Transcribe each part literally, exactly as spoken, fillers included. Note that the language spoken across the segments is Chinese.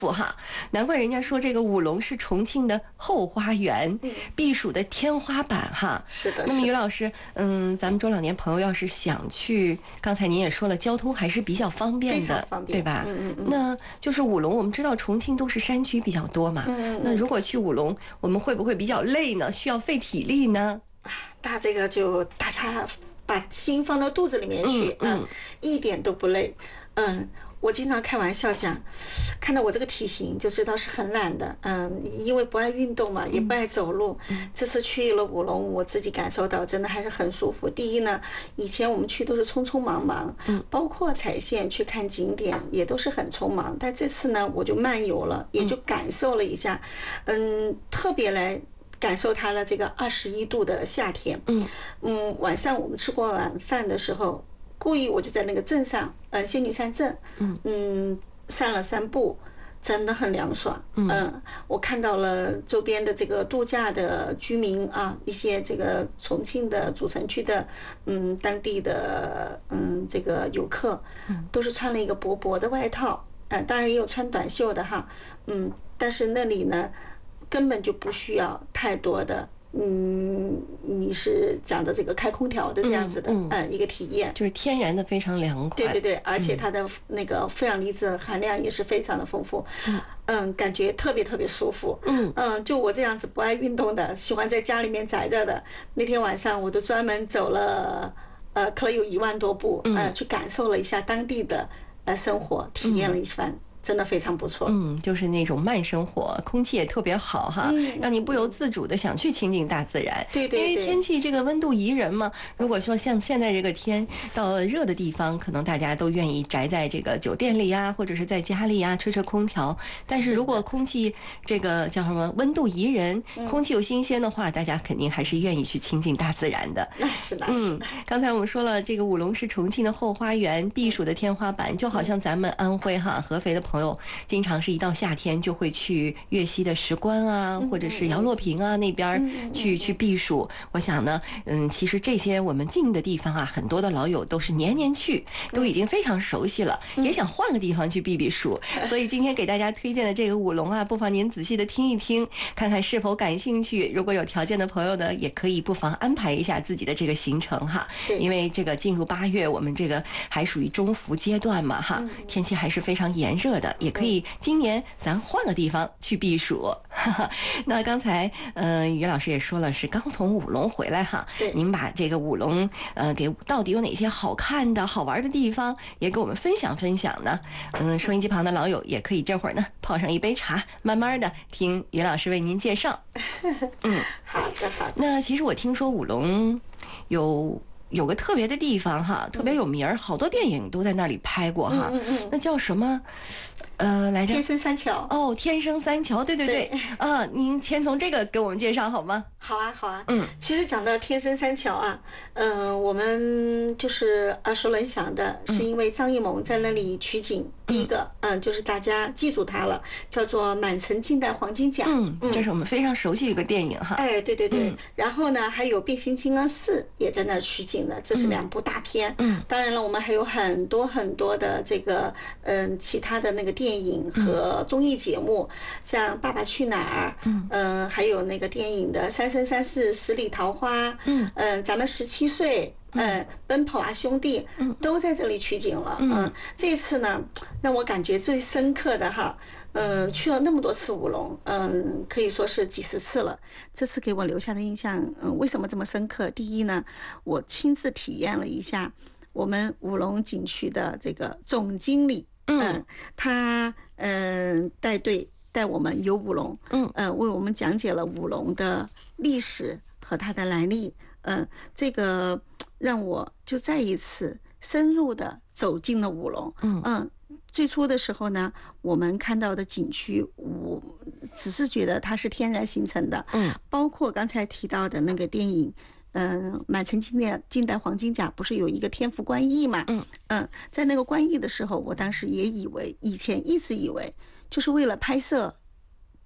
不哈，难怪人家说这个舞龙是重庆的后花园，避暑的天花板哈。 是的。 那么于老师，嗯，咱们中老年朋友要是想去，刚才您也说了，交通还是比较方便的， 非常方便， 对吧？ 嗯嗯嗯。 那就是舞龙，我们知道重庆都是山区比较多嘛， 嗯嗯。 那如果去舞龙，我们会不会比较累呢？需要费体力呢？ 啊，那这个就大家把心放到肚子里面去， 嗯，嗯一点都不累，嗯。我经常开玩笑讲，看到我这个体型就知道是很懒的，嗯，因为不爱运动嘛，也不爱走路。 嗯、 这次去了舞龙，我自己感受到真的还是很舒服。第一呢，以前我们去都是匆匆忙忙，嗯，包括踩线去看景点也都是很匆忙。但这次呢，我就漫游了，也就感受了一下，嗯，特别来感受它的这个二十一度的夏天。嗯嗯，晚上我们吃过晚饭的时候。故意我就在那个镇上，呃，仙女山镇，嗯嗯，散了散步，真的很凉爽。嗯、呃，我看到了周边的这个度假的居民啊，一些这个重庆的主城区的，嗯，当地的嗯这个游客，都是穿了一个薄薄的外套，呃，当然也有穿短袖的哈，嗯，但是那里呢，根本就不需要太多的。嗯，你是讲的这个开空调的这样子的，嗯，嗯一个体验， 就是天然的非常凉快。 对对对，而且它的那个负氧离子含量也是非常的丰富，嗯，嗯感觉特别特别舒服。嗯嗯，就我这样子不爱运动的，喜欢在家里面宅着的，那天晚上我都专门走了，呃，可能有一万多步，呃，去感受了一下当地的呃生活，体验了一番。真的非常不错， 嗯，就是那种慢生活，空气也特别好哈，嗯、让你不由自主的想去亲近大自然。 对对对， 因为天气这个温度宜人嘛。如果说像现在这个天，到热的地方，可能大家都愿意宅在这个酒店里呀，或者是在家里呀，吹吹空调。但是如果空气这个叫什么温度宜人，空气又新鲜的话，大家肯定还是愿意去亲近大自然的。 那是那是。 嗯，刚才我们说了，这个舞龙是重庆的后花园，避暑的天花板，就好像咱们安徽哈合肥的朋友经常是一到夏天就会去粤西的石关啊，或者是杨洛坪啊那边去去避暑。我想呢，嗯，其实这些我们近的地方啊，很多的老友都是年年去，都已经非常熟悉了，也想换个地方去避避暑。所以今天给大家推荐的这个舞龙啊，不妨您仔细的听一听，看看是否感兴趣。如果有条件的朋友呢，也可以不妨安排一下自己的这个行程哈。因为这个进入八月，我们这个还属于中伏阶段嘛哈，天气还是非常炎热的，也可以今年咱换个地方去避暑。那刚才呃于老师也说了，是刚从舞龙回来哈，您把这个舞龙呃给到底有哪些好看的好玩的地方也给我们分享分享呢？嗯，收音机旁的老友也可以这会儿呢泡上一杯茶，慢慢的听于老师为您介绍。 嗯，好的好的。 那其实我听说舞龙有有个特别的地方哈，特别有名儿，好多电影都在那里拍过哈。 嗯嗯， 那叫什么？呃，来着天生三桥。 哦，天生三桥，对对对，啊，您先从这个给我们介绍好吗？ 好啊，好啊。嗯，其实讲到天生三桥啊，嗯、呃，我们就是耳熟能详的，是因为张艺谋在那里取景。嗯、第一个，嗯、呃，就是大家记住它了，叫做《满城尽带黄金甲》。 嗯，这是我们非常熟悉的一个电影哈。 哎，对对对。嗯、然后呢，还有《变形金刚四》也在那儿取景了，这是两部大片。嗯。当然了，我们还有很多很多的这个，嗯、呃，其他的那个电影和综艺节目，嗯、像《爸爸去哪儿》。嗯。嗯、呃，还有那个电影的《三生三世十里桃花》。嗯。嗯、呃，咱们十七岁。嗯，奔跑啊兄弟，都在这里取景了。嗯，这次呢，让我感觉最深刻的哈，嗯，去了那么多次舞龙，嗯，可以说是几十次了。这次给我留下的印象，嗯，为什么这么深刻？第一呢，我亲自体验了一下我们舞龙景区的这个总经理，嗯，他嗯带队带我们游舞龙，嗯，呃，为我们讲解了舞龙的历史和它的来历。嗯，这个让我就再一次深入的走进了舞龙。嗯嗯，最初的时候呢，我们看到的景区，我只是觉得它是天然形成的。嗯，包括刚才提到的那个电影，嗯、呃，满城尽带尽带黄金甲不是有一个天福观驿嘛？嗯嗯，在那个观驿的时候，我当时也以为，以前一直以为就是为了拍摄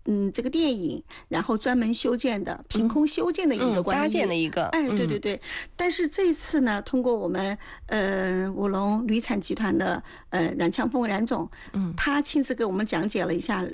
嗯这个电影，然后专门修建的凭空修建的一个观音、 嗯、搭建的一个， 哎，对对对。嗯、但是这次呢，通过我们呃五龙铝产集团的呃冉强峰冉总，嗯，他亲自给我们讲解了一下